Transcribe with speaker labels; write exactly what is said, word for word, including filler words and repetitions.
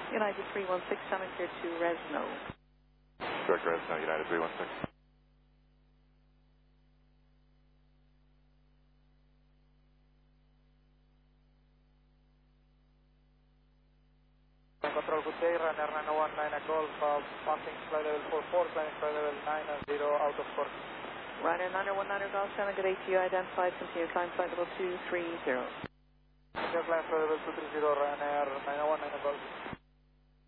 Speaker 1: United three one six, coming clear to Resno.
Speaker 2: Direct Resno, United three one six.
Speaker 3: Control, good day, runner nine one nine Golf, uh, passing flight level four four, climbing flight level nine zero, out of course.
Speaker 1: Runner nine one nine Golf, Shannon, good day to you, identified, continue climb flight level two three zero.
Speaker 3: Climb flight level two three zero, runner nine one nine Golf.